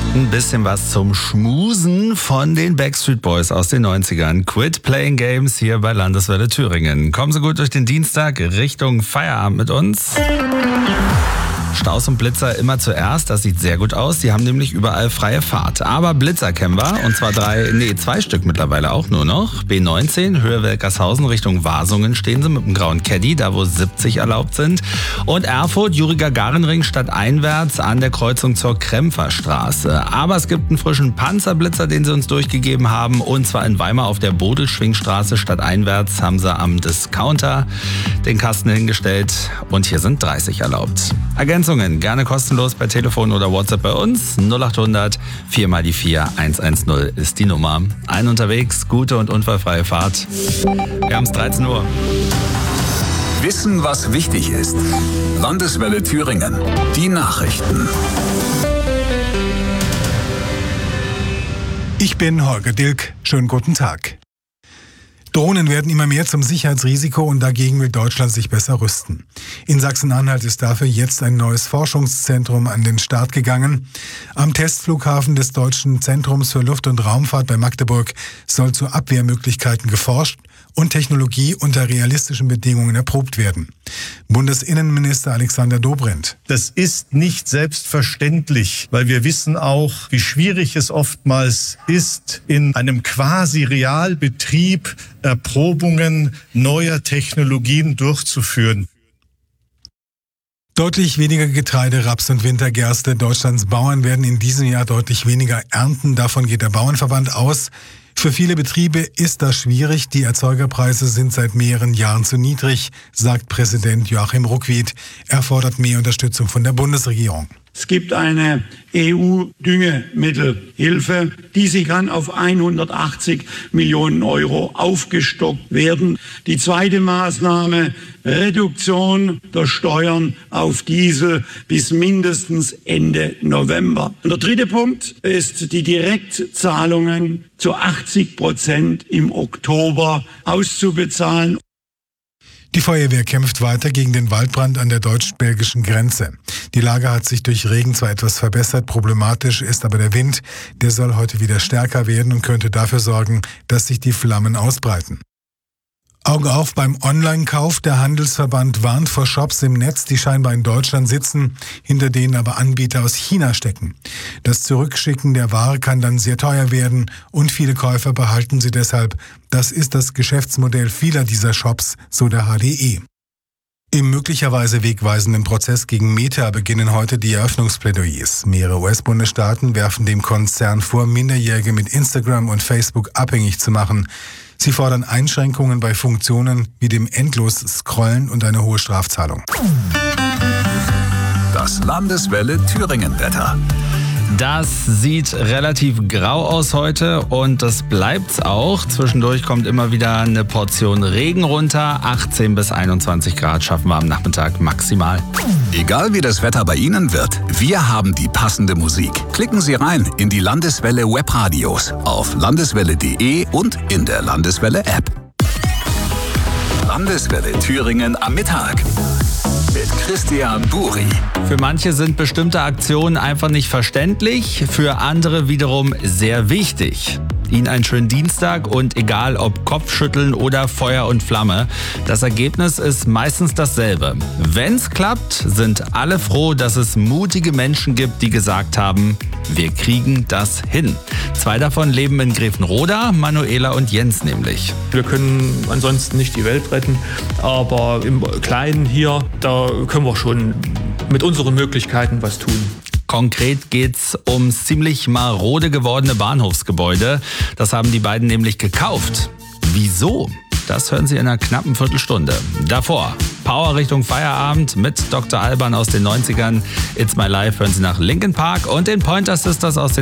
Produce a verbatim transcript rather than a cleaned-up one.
Ein bisschen was zum Schmusen von den Backstreet Boys aus den neunzigern. Quit Playing Games hier bei Landeswelle Thüringen. Kommen Sie gut durch den Dienstag Richtung Feierabend mit uns. Staus und Blitzer immer zuerst, das sieht sehr gut aus. Die haben nämlich überall freie Fahrt. Aber Blitzer kennen wir, und zwar drei, nee, zwei Stück mittlerweile auch nur noch. B neunzehn, Höhe Welkershausen Richtung Wasungen stehen sie mit einem grauen Caddy, da wo siebzig erlaubt sind. Und Erfurt, Juri-Gagarin-Ring stadteinwärts an der Kreuzung zur Krempferstraße. Aber es gibt einen frischen Panzerblitzer, den sie uns durchgegeben haben, und zwar in Weimar auf der Bodelschwingstraße stadteinwärts haben sie am Discounter den Kasten hingestellt und hier sind dreißig erlaubt. Ergänzungen gerne kostenlos per Telefon oder WhatsApp bei uns. null acht hundert vier mal die vier eins eins null ist die Nummer. Ein unterwegs, gute und unfallfreie Fahrt. Wir haben es dreizehn Uhr. Wissen, was wichtig ist. Landeswelle Thüringen. Die Nachrichten. Ich bin Holger Dilk. Schönen guten Tag. Drohnen werden immer mehr zum Sicherheitsrisiko und dagegen will Deutschland sich besser rüsten. In Sachsen-Anhalt ist dafür jetzt ein neues Forschungszentrum an den Start gegangen. Am Testflughafen des Deutschen Zentrums für Luft- und Raumfahrt bei Magdeburg soll zu Abwehrmöglichkeiten geforscht und Technologie unter realistischen Bedingungen erprobt werden. Bundesinnenminister Alexander Dobrindt. Das ist nicht selbstverständlich, weil wir wissen auch, wie schwierig es oftmals ist, in einem quasi Realbetrieb Erprobungen neuer Technologien durchzuführen. Deutlich weniger Getreide, Raps und Wintergerste. Deutschlands Bauern werden in diesem Jahr deutlich weniger ernten. Davon geht der Bauernverband aus. Für viele Betriebe ist das schwierig. Die Erzeugerpreise sind seit mehreren Jahren zu niedrig, sagt Präsident Joachim Ruckwied. Er fordert mehr Unterstützung von der Bundesregierung. Es gibt eine E U-Düngemittelhilfe, diese kann auf hundertachtzig Millionen Euro aufgestockt werden. Die zweite Maßnahme, Reduktion der Steuern auf Diesel bis mindestens Ende November. Und der dritte Punkt ist, die Direktzahlungen zu achtzig Prozent im Oktober auszubezahlen. Die Feuerwehr kämpft weiter gegen den Waldbrand an der deutsch-belgischen Grenze. Die Lage hat sich durch Regen zwar etwas verbessert, problematisch ist aber der Wind. Der soll heute wieder stärker werden und könnte dafür sorgen, dass sich die Flammen ausbreiten. Auge auf beim Online-Kauf. Der Handelsverband warnt vor Shops im Netz, die scheinbar in Deutschland sitzen, hinter denen aber Anbieter aus China stecken. Das Zurückschicken der Ware kann dann sehr teuer werden und viele Käufer behalten sie deshalb. Das ist das Geschäftsmodell vieler dieser Shops, so der H D E. Im möglicherweise wegweisenden Prozess gegen Meta beginnen heute die Eröffnungsplädoyers. Mehrere U S-Bundesstaaten werfen dem Konzern vor, Minderjährige mit Instagram und Facebook abhängig zu machen. Sie fordern Einschränkungen bei Funktionen wie dem Endlos-Scrollen und eine hohe Strafzahlung. Das Landeswelle Thüringen-Wetter. Das sieht relativ grau aus heute und das bleibt's auch. Zwischendurch kommt immer wieder eine Portion Regen runter. achtzehn bis einundzwanzig Grad schaffen wir am Nachmittag maximal. Egal wie das Wetter bei Ihnen wird, wir haben die passende Musik. Klicken Sie rein in die Landeswelle Webradios auf landeswelle punkt de und in der Landeswelle App. Landeswelle Thüringen am Mittag. Mit Christian Buri. Für manche sind bestimmte Aktionen einfach nicht verständlich, für andere wiederum sehr wichtig. Ihnen einen schönen Dienstag und egal ob Kopfschütteln oder Feuer und Flamme, das Ergebnis ist meistens dasselbe. Wenn's klappt, sind alle froh, dass es mutige Menschen gibt, die gesagt haben, wir kriegen das hin. Zwei davon leben in Grevenroda, Manuela und Jens nämlich. Wir können ansonsten nicht die Welt retten, aber im Kleinen hier, da können wir schon mit unseren Möglichkeiten was tun. Konkret geht's ums ziemlich marode gewordene Bahnhofsgebäude. Das haben die beiden nämlich gekauft. Wieso? Das hören Sie in einer knappen Viertelstunde. Davor Power Richtung Feierabend mit Doktor Alban aus den neunzigern. It's My Life hören Sie nach Linkin Park und den Pointer Sisters aus den